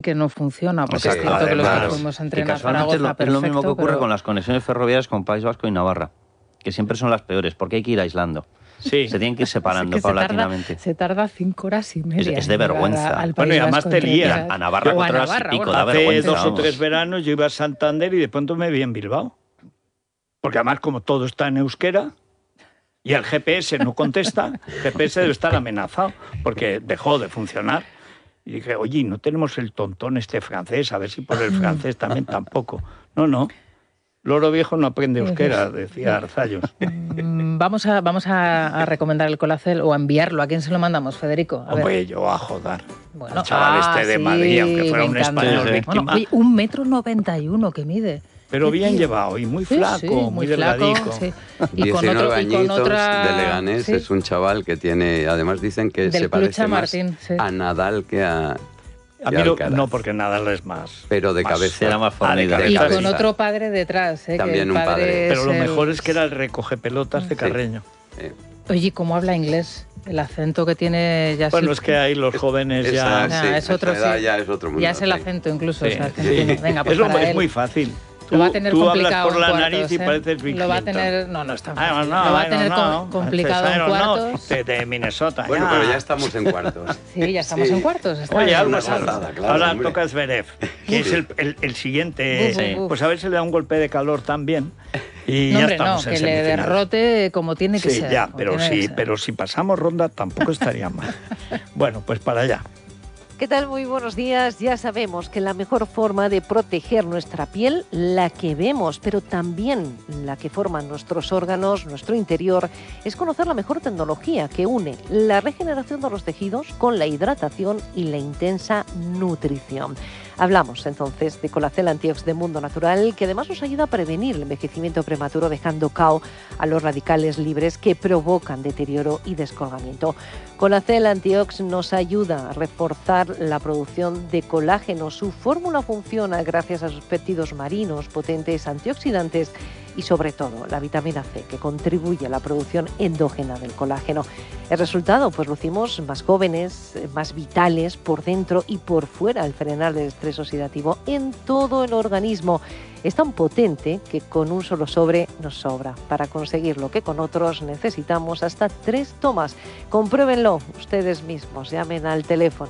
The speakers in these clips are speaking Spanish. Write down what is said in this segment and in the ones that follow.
que no funciona, porque O sea, es cierto que los que además, fuimos a Y entrenar casualmente Zaragoza, es lo mismo que perfecto, ocurre pero- con las conexiones ferroviarias con País Vasco y Navarra, que siempre son las peores, porque hay que ir aislando. Sí. Se tienen que ir separando Es que paulatinamente. se tarda 5 horas y media. Es de en llegar vergüenza. al Bueno, País y además Vasco te entre lías. días. A Navarra O a 4 horas y Navarra, pico, bueno. da Hace vergüenza. 2 o vamos. 3 veranos yo iba a Santander y de pronto me vi en Bilbao. Porque además, como todo está en euskera y el GPS no contesta, el GPS debe estar amenazado porque dejó de funcionar. Y dije, oye, ¿no tenemos el tontón este francés? A ver si por el francés también tampoco. No. Loro viejo no aprende euskera, decía Arzallos. Vamos a recomendar el Colacel o a enviarlo. ¿A quién se lo mandamos, Federico? A ver. Hombre, yo a joder. Bueno, El chaval este de sí, Madrid, aunque fuera me un encanta. español Sí, sí. víctima. Bueno, oye, 1,91 m que mide. Pero Qué bien tío. llevado y muy Sí, flaco, sí, muy flaco, delgadico. sí. 19 añitos otra... de Leganés, sí, es un chaval que tiene, además dicen que Del se parece Clucha más Martín, sí. a Nadal que a A mí Alcaraz. no, porque Nadal es más. Pero de más- cabeza. Era más fornida. de Y cabeza. con otro padre detrás. Que También el un padre. Pero lo es el- mejor es que era el recogepelotas de Sí. Carreño. Oye, ¿cómo habla inglés? El acento que tiene ya Bueno, es que ahí los jóvenes ya... Esa- sí, es otro, a esa edad sí. ya es otro mundo. Ya es el sí. acento incluso. Sí, o sea, sí. argentino. Venga, pues Es para él. muy fácil. Lo va a tener tú complicado hablas por la en cuartos, nariz y pareces Bill Lo va a Clinton. tener... No está I fácil. don't know, Lo va a I tener don't know. complicado I en don't know. cuartos. De Minnesota. Bueno, pero ya estamos en cuartos. Sí, ya estamos Sí. en cuartos. está Oye, bien. algo Una es algo. gozada, claro, Ahora hombre. toca Zverev, que es el siguiente. Sí. Pues a ver si le da un golpe de calor también. Y No, ya hombre, no, estamos en que le semifinales. derrote como tiene que Sí, ser. ya, como pero tiene que sí, ser. pero si pasamos ronda tampoco estaría mal. Bueno, pues para allá. ¿Qué tal? Muy buenos días. Ya sabemos que la mejor forma de proteger nuestra piel, la que vemos, pero también la que forman nuestros órganos, nuestro interior, es conocer la mejor tecnología que une la regeneración de los tejidos con la hidratación y la intensa nutrición. Hablamos entonces de Colacel Antiox de Mundo Natural, que además nos ayuda a prevenir el envejecimiento prematuro, dejando cao a los radicales libres que provocan deterioro y descolgamiento. Colacel Antiox nos ayuda a reforzar la producción de colágeno. Su fórmula funciona gracias a sus péptidos marinos, potentes antioxidantes y sobre todo la vitamina C, que contribuye a la producción endógena del colágeno. El resultado, pues lucimos más jóvenes, más vitales por dentro y por fuera al frenar el estrés oxidativo en todo el organismo. Es tan potente que con un solo sobre nos sobra. Para conseguirlo que con otros necesitamos hasta 3 tomas. Compruébenlo ustedes mismos. Llamen al teléfono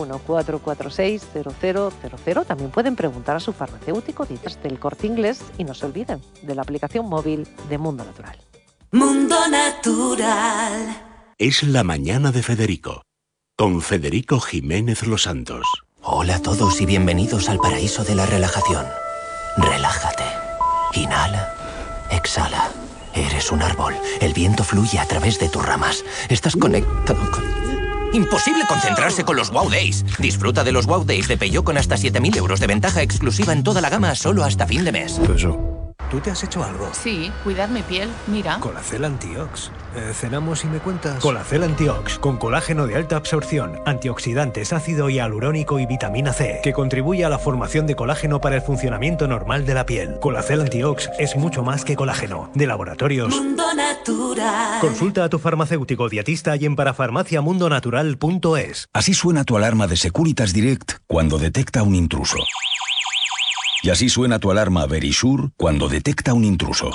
914460000. También pueden preguntar a su farmacéutico del Corte Inglés y no se olviden de la aplicación móvil de Mundo Natural. Mundo Natural. Es la mañana de Federico, con Federico Jiménez Los Santos. Hola a todos y bienvenidos al paraíso de la relajación. Relájate. Inhala. Exhala. Eres un árbol. El viento fluye a través de tus ramas. Estás conectado con... Imposible concentrarse con los Wow Days. Disfruta de los Wow Days de Peugeot con hasta 7.000 euros de ventaja exclusiva en toda la gama solo hasta fin de mes. ¿Tú te has hecho algo? Sí, cuidar mi piel, mira. Colacel Antiox. Cenamos y me cuentas. Colacel Antiox, con colágeno de alta absorción, antioxidantes, ácido hialurónico y vitamina C, que contribuye a la formación de colágeno para el funcionamiento normal de la piel. Colacel Antiox es mucho más que colágeno. De Laboratorios Mundo Natural. Consulta a tu farmacéutico dietista y en parafarmaciamundonatural.es. Así suena tu alarma de Securitas Direct cuando detecta un intruso. Y así suena tu alarma Verisure cuando detecta un intruso.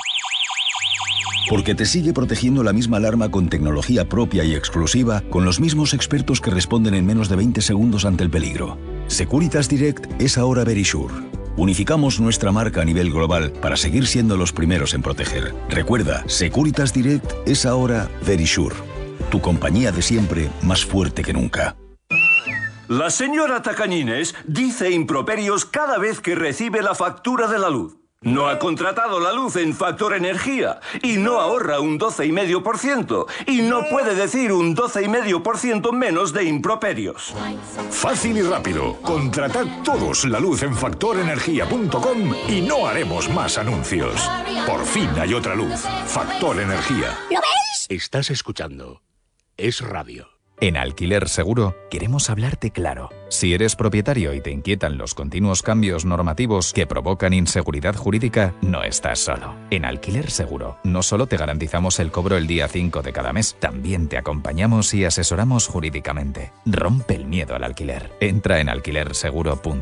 Porque te sigue protegiendo la misma alarma con tecnología propia y exclusiva, con los mismos expertos que responden en menos de 20 segundos ante el peligro. Securitas Direct es ahora Verisure. Unificamos nuestra marca a nivel global para seguir siendo los primeros en proteger. Recuerda, Securitas Direct es ahora Verisure. Tu compañía de siempre más fuerte que nunca. La señora Tacañines dice improperios cada vez que recibe la factura de la luz. No ha contratado la luz en Factor Energía y no ahorra un 12,5% y no puede decir un 12,5% menos de improperios. Fácil y rápido. Contratad todos la luz en factorenergia.com y no haremos más anuncios. Por fin hay otra luz. Factor Energía. ¿Lo veis? Estás escuchando Es Radio. En Alquiler Seguro queremos hablarte claro. Si eres propietario y te inquietan los continuos cambios normativos que provocan inseguridad jurídica, no estás solo. En Alquiler Seguro no solo te garantizamos el cobro el día 5 de cada mes, también te acompañamos y asesoramos jurídicamente. Rompe el miedo al alquiler. Entra en alquilerseguro.com.